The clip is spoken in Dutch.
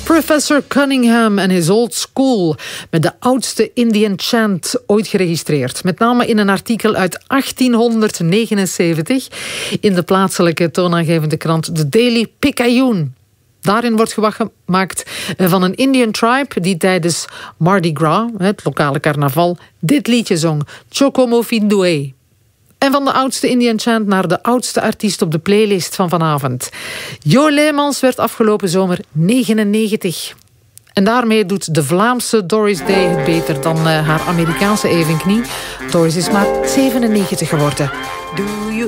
Professor Cunningham en his Old School, met de oudste Indian chant ooit geregistreerd. Met name in een artikel uit 1879 in de plaatselijke toonaangevende krant The Daily Picayune. Daarin wordt gewag gemaakt van een Indian tribe die tijdens Mardi Gras, het lokale carnaval, dit liedje zong, Chocomo Findue. En van de oudste Indian chant naar de oudste artiest op de playlist van vanavond. Jo Leemans werd afgelopen zomer 99. En daarmee doet de Vlaamse Doris Day het beter dan haar Amerikaanse evenknie. Doris is maar 97 geworden. Do you